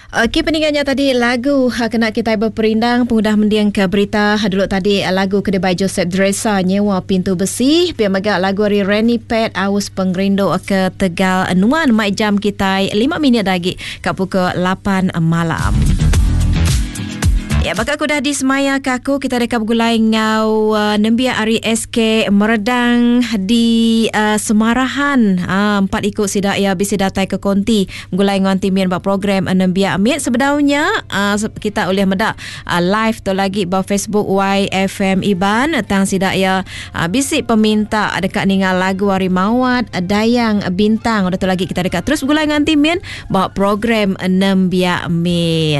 Okey, peninggalnya tadi lagu kena kita berperindang pengudah mendiang ke berita dulu tadi lagu kedai Joseph Dresa nyewa pintu besi pihak megak lagu dari Renny Pet aus penggerindo ke Tegal Nuan mai jam kita 5 minit lagi kat pukul 8 malam. Ya, bakal aku dah di semaya kaku kita dekat bergulai ngau Nembia Ari SK meredang di Semarahan 4 ikut sidak ya bisi datai ke konti bergulai ngau antimian bak program Nembia Amit sebenarnya kita boleh medak live tu lagi bak Facebook YFM Iban tang sidak ya bisi peminta dekat ningal lagu Ari Mawat Dayang Bintang udah tu lagi kita dekat terus bergulai ngau antimian bak program Nembia Amit.